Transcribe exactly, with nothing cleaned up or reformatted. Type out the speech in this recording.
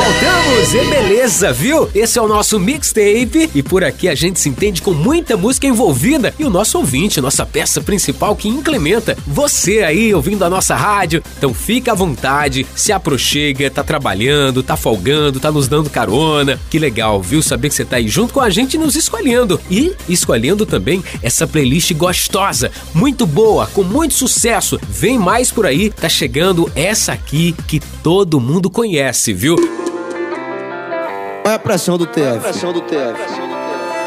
voltamos! E beleza, viu? Esse é o nosso mixtape e por aqui a gente se entende com muita música envolvida e o nosso ouvinte, nossa peça principal que incrementa. Você aí ouvindo a nossa rádio, então fica à vontade, se aproxega, tá trabalhando, tá folgando, tá nos dando carona. Que legal, viu? Saber que você tá aí junto com a gente nos escolhendo e escolhendo também essa playlist gostosa, muito boa, com muito sucesso. Vem mais por aí, tá chegando essa aqui que todo mundo conhece, viu? Olha a pressão do T F. Olha a pressão do T F.